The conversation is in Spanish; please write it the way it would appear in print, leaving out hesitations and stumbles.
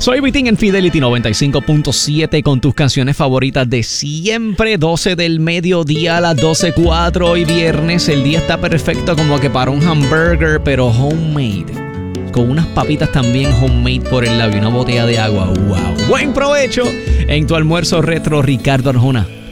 Soy Vitín en Fidelity 95.7 con tus canciones favoritas de siempre. 12 del mediodía a las 12:04. Hoy viernes. El día está perfecto como que para un hamburger, pero homemade. Con unas papitas también homemade por el lado y una botella de agua. ¡Wow! ¡Buen provecho! En tu almuerzo retro, Ricardo Arjona.